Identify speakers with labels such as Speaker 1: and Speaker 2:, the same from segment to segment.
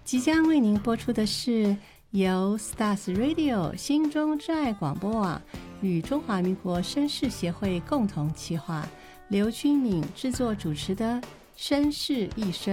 Speaker 1: 即将为您播出的是由 Stars Radio 心中之爱广播网与中华民国绅士协会共同企划，刘君敏制作主持的《绅士一生》。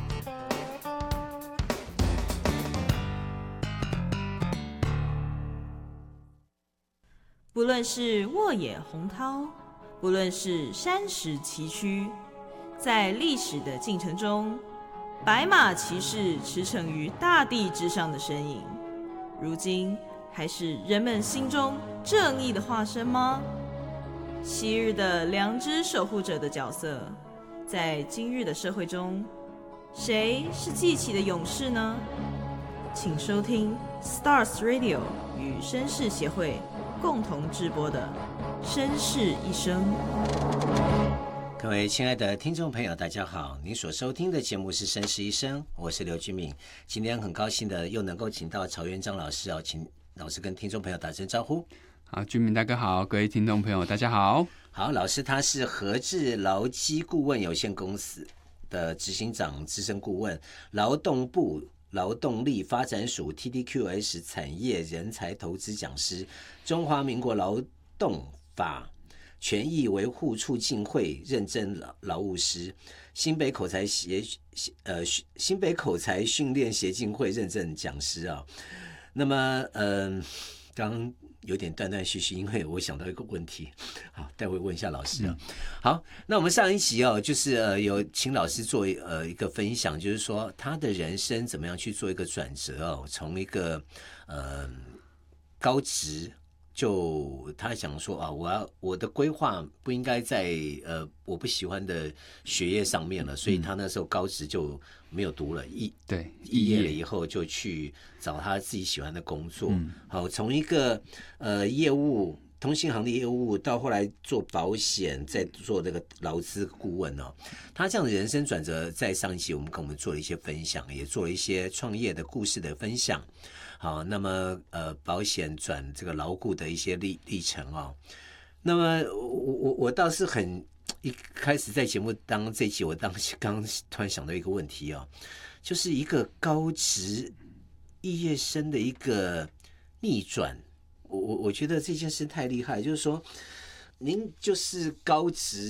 Speaker 2: 不论是沃野洪涛，不论是山石崎岖，在历史的进程中，白马骑士驰骋于大地之上的身影，如今还是人们心中正义的化身吗？昔日的良知守护者的角色，在今日的社会中，谁是记起的勇士呢？请收听 Stars Radio 与绅士协会共同制播的《绅士一生》。
Speaker 3: 各位亲爱的听众朋友大家好，您所收听的节目是《绅士一生》，我是刘君敏。今天很高兴的又能够请到曹元章老师，请老师跟听众朋友打声招呼。
Speaker 4: 好，君敏大哥好，各位听众朋友大家好。
Speaker 3: 好，老师他是和智劳基顾问有限公司的执行长、资深顾问，劳动部劳动力发展署 TDQS 产业人才投资讲师，中华民国劳动法权益维护促进会认证劳务师，新北口才训练协进会认证讲师啊。那么刚有点断断续续，因为我想到一个问题，好，待会问一下老师啊。好，那我们上一集就是有请老师做一个分享，就是说他的人生怎么样去做一个转折从一个高职。就他想说我的规划不应该在我不喜欢的学业上面了，所以他那时候高职就没有读了，毕业了以后就去找他自己喜欢的工作。好，从一个业务通信行的业务到后来做保险，再做那个劳资顾问他这样的人生转折，在上一期我们跟我们做了一些分享，也做了一些创业的故事的分享。好，那么保险转这个牢固的一些历程那么我倒是一开始在节目这一集，我刚突然想到一个问题就是一个高职肄业生的一个逆转，我觉得这件事太厉害，就是说您就是高职